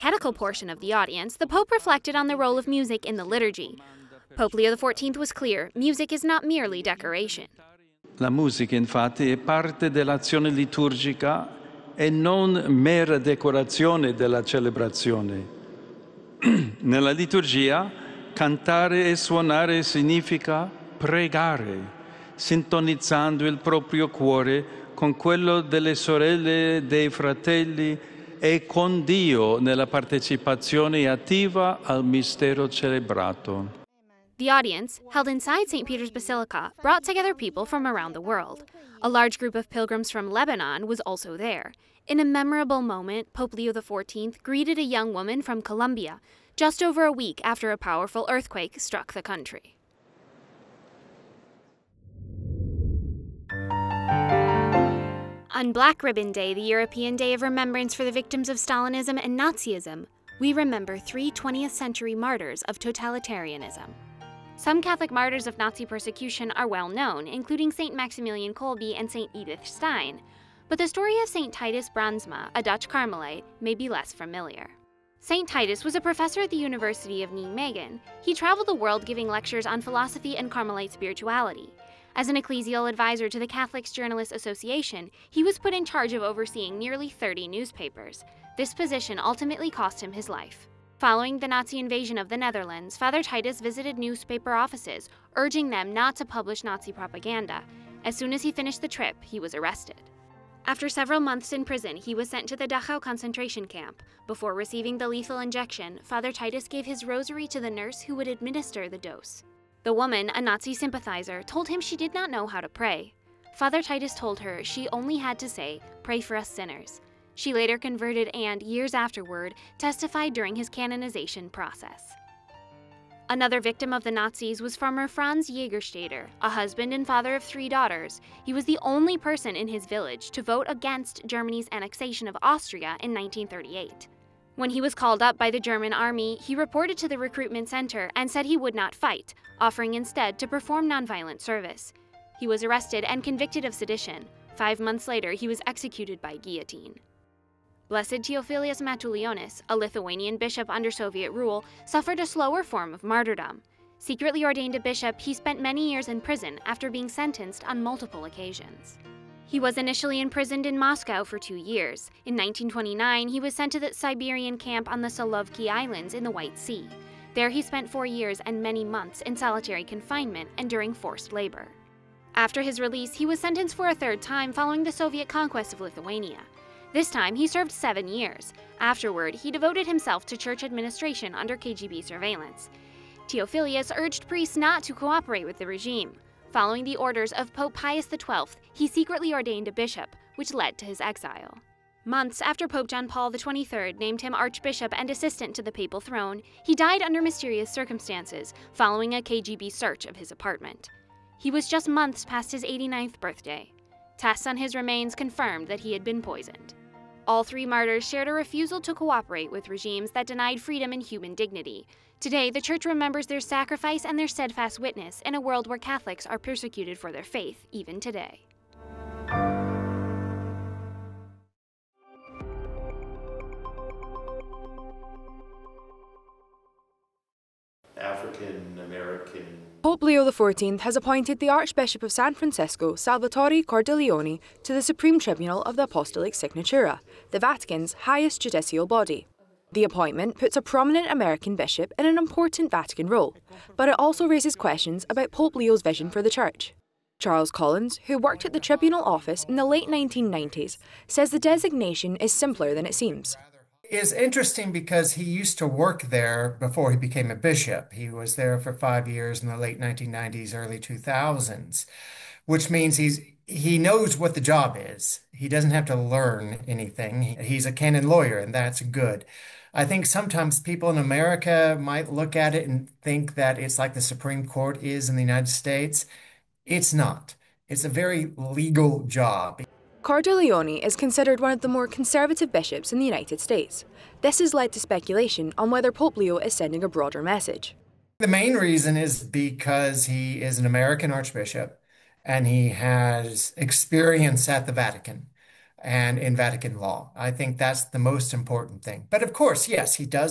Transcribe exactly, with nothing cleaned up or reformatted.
catechetical portion of the audience, the Pope reflected on the role of music in the liturgy. Pope Leo the fourteenth was clear, music is not merely decoration. La musica, infatti, è parte dell'azione liturgica e non mera decorazione della celebrazione. Nella liturgia, cantare e suonare significa pregare, sintonizzando il proprio cuore con quello delle sorelle e dei fratelli e con Dio nella partecipazione attiva al mistero celebrato. The audience, held inside Saint Peter's Basilica, brought together people from around the world. A large group of pilgrims from Lebanon was also there. In a memorable moment, Pope Leo the fourteenth greeted a young woman from Colombia, just over a week after a powerful earthquake struck the country. On Black Ribbon Day, the European Day of Remembrance for the victims of Stalinism and Nazism, we remember three twentieth century martyrs of totalitarianism. Some Catholic martyrs of Nazi persecution are well known, including Saint Maximilian Kolbe and Saint Edith Stein, but the story of Saint Titus Brandsma, a Dutch Carmelite, may be less familiar. Saint Titus was a professor at the University of Nijmegen. He traveled the world giving lectures on philosophy and Carmelite spirituality. As an ecclesial advisor to the Catholic Journalists Association, he was put in charge of overseeing nearly thirty newspapers. This position ultimately cost him his life. Following the Nazi invasion of the Netherlands, Father Titus visited newspaper offices, urging them not to publish Nazi propaganda. As soon as he finished the trip, he was arrested. After several months in prison, he was sent to the Dachau concentration camp. Before receiving the lethal injection, Father Titus gave his rosary to the nurse who would administer the dose. The woman, a Nazi sympathizer, told him she did not know how to pray. Father Titus told her she only had to say, "Pray for us sinners." She later converted and, years afterward, testified during his canonization process. Another victim of the Nazis was farmer Franz Jägerstätter, a husband and father of three daughters. He was the only person in his village to vote against Germany's annexation of Austria in nineteen thirty-eight. When he was called up by the German army, he reported to the recruitment center and said he would not fight, offering instead to perform nonviolent service. He was arrested and convicted of sedition. Five months later, he was executed by guillotine. Blessed Theophilus Matulionis, a Lithuanian bishop under Soviet rule, suffered a slower form of martyrdom. Secretly ordained a bishop, he spent many years in prison after being sentenced on multiple occasions. He was initially imprisoned in Moscow for two years. In nineteen twenty-nine, he was sent to the Siberian camp on the Solovki Islands in the White Sea. There he spent four years and many months in solitary confinement and during forced labor. After his release, he was sentenced for a third time following the Soviet conquest of Lithuania. This time, he served seven years. Afterward, he devoted himself to church administration under K G B surveillance. Theophilus urged priests not to cooperate with the regime. Following the orders of Pope Pius the twelfth, he secretly ordained a bishop, which led to his exile. Months after Pope John Paul the twenty-third named him archbishop and assistant to the papal throne, he died under mysterious circumstances following a K G B search of his apartment. He was just months past his eighty-ninth birthday. Tests on his remains confirmed that he had been poisoned. All three martyrs shared a refusal to cooperate with regimes that denied freedom and human dignity. Today, the Church remembers their sacrifice and their steadfast witness in a world where Catholics are persecuted for their faith, even today. African-American. Pope Leo the fourteenth has appointed the Archbishop of San Francisco, Salvatore Cordileone, to the Supreme Tribunal of the Apostolic Signatura, the Vatican's highest judicial body. The appointment puts a prominent American bishop in an important Vatican role, but it also raises questions about Pope Leo's vision for the Church. Charles Collins, who worked at the tribunal office in the late nineteen nineties, says the designation is simpler than it seems. Is interesting because he used to work there before he became a bishop. He was there for five years in the late nineteen nineties, early two thousands, which means he's he knows what the job is. He doesn't have to learn anything. He's a canon lawyer, and that's good. I think sometimes people in America might look at it and think that it's like the Supreme Court is in the United States. It's not. It's a very legal job. Cordileone is considered one of the more conservative bishops in the United States. This has led to speculation on whether Pope Leo is sending a broader message. The main reason is because he is an American archbishop and he has experience at the Vatican. and in Vatican law. I think that's the most important thing. But of course, yes, he does